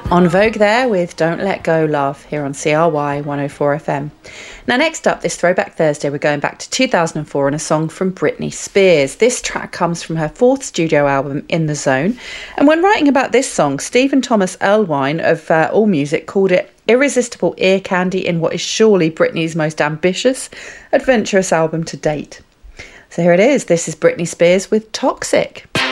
On Vogue there with Don't Let Go Love here on CRY 104 FM. Now next up this Throwback Thursday we're going back to 2004 and a song from Britney Spears. This track comes from her fourth studio album In the Zone, and when writing about this song Stephen Thomas Erlewine of AllMusic called it irresistible ear candy in what is surely Britney's most ambitious, adventurous album to date. So here it is, this is Britney Spears with Toxic.